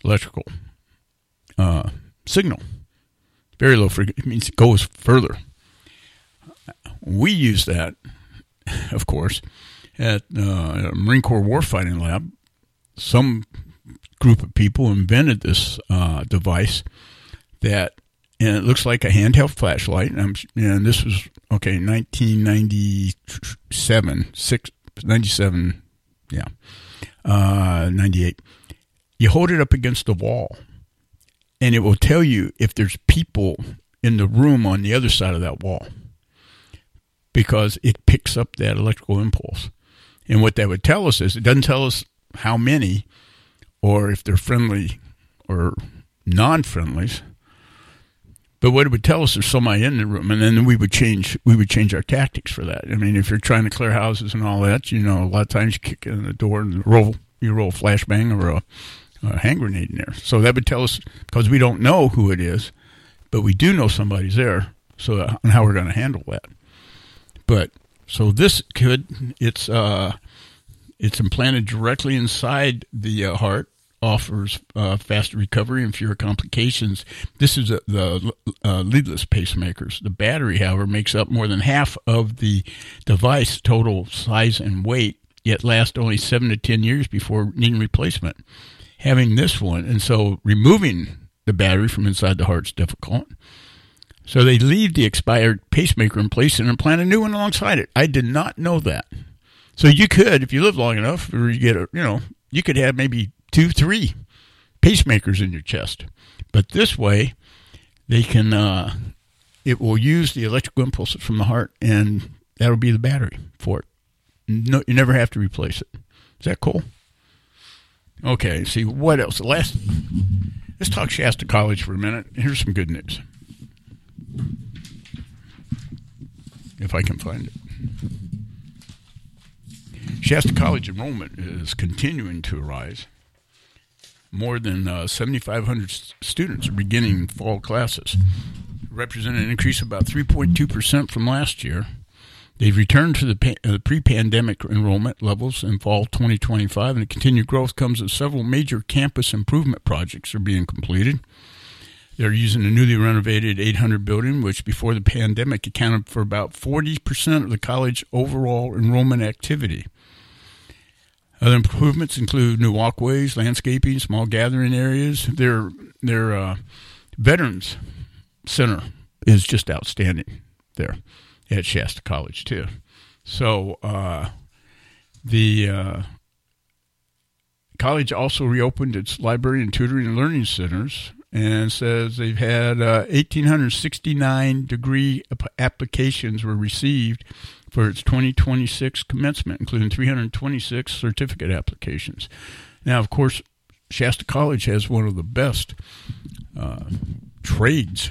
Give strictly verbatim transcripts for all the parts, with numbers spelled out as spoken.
electrical uh, signal. Very low frequency. It means it goes further. We use that, of course, at uh, a Marine Corps Warfighting Lab. Some group of people invented this uh, device that, and it looks like a handheld flashlight. And, I'm, and this was, okay, nineteen ninety-seven, six, ninety-seven, yeah, uh, ninety-eight. You hold it up against the wall, and it will tell you if there's people in the room on the other side of that wall, because it picks up that electrical impulse. And what that would tell us is, it doesn't tell us how many or if they're friendly or non-friendlies, but what it would tell us is somebody in the room, and then we would change we would change our tactics for that. I mean, if you're trying to clear houses and all that, you know, a lot of times you kick in the door and roll you roll a flashbang or a, a hand grenade in there. So that would tell us, because we don't know who it is, but we do know somebody's there, so uh, and how we're going to handle that. But so this could it's uh it's implanted directly inside the uh, heart, offers uh, faster recovery and fewer complications. This is a, the uh, leadless pacemakers. The battery, however, makes up more than half of the device total size and weight, yet lasts only seven to ten years before needing replacement. Having this one, and so removing the battery from inside the heart is difficult. So they leave the expired pacemaker in place and implant a new one alongside it. I did not know that. So you could, if you live long enough, or you get a, you know, you could have maybe two, three pacemakers in your chest. But this way, they can, uh, it will use the electrical impulses from the heart, and that'll be the battery for it. No, you never have to replace it. Is that cool? Okay, see, what else? The last, let's talk Shasta College for a minute. Here's some good news, if I can find it. Shasta College enrollment is continuing to rise. More than uh, seventy-five hundred st- students are beginning fall classes, representing an increase of about three point two percent from last year. They've returned to the pa- uh, pre-pandemic enrollment levels in fall twenty twenty-five, and the continued growth comes as several major campus improvement projects are being completed. They're using a newly renovated eight hundred building, which before the pandemic accounted for about forty percent of the college overall enrollment activity. Other improvements include new walkways, landscaping, small gathering areas. Their their uh, Veterans Center is just outstanding there at Shasta College, too. So uh, the uh, college also reopened its library and tutoring and learning centers, and says they've had uh, one thousand eight hundred sixty-nine degree applications were received for its twenty twenty-six commencement, including three hundred twenty-six certificate applications. Now, of course, Shasta College has one of the best uh, trades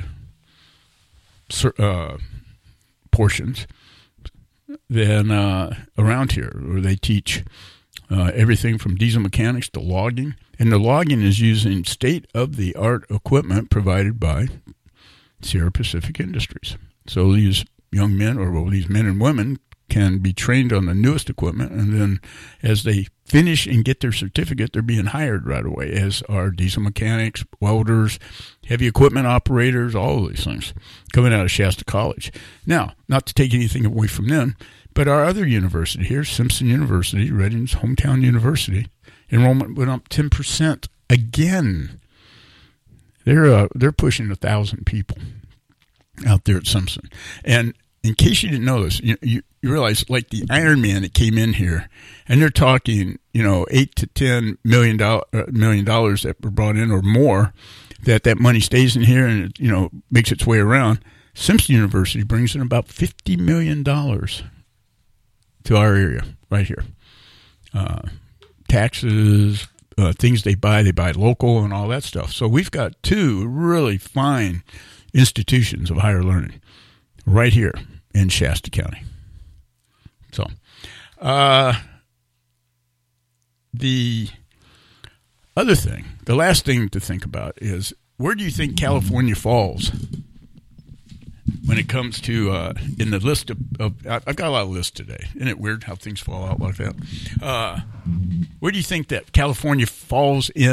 uh, portions than uh, around here, where they teach uh, everything from diesel mechanics to logging. And the logging is using state-of-the-art equipment provided by Sierra Pacific Industries. So these young men, or well, these men and women, can be trained on the newest equipment, and then as they finish and get their certificate, they're being hired right away, as are diesel mechanics, welders, heavy equipment operators, all of these things coming out of Shasta College. Now, not to take anything away from them, but our other university here, Simpson University, Redding's hometown university, enrollment went up ten percent again. They're uh, they're pushing a thousand people out there at Simpson. And in case you didn't know this, you, you you realize, like the Ironman that came in here, and they're talking, you know, eight to ten million dollars uh, million dollars that were brought in or more. That that money stays in here and it, you know, makes its way around. Simpson University brings in about fifty million dollars to our area right here. Uh, taxes, uh, things they buy, they buy local and all that stuff. So we've got two really fine institutions of higher learning right here in Shasta County. So uh, the other thing, the last thing to think about is, where do you think California falls when it comes to, uh, in the list of, of, I've got a lot of lists today. Isn't it weird how things fall out like that? Uh, where do you think that California falls in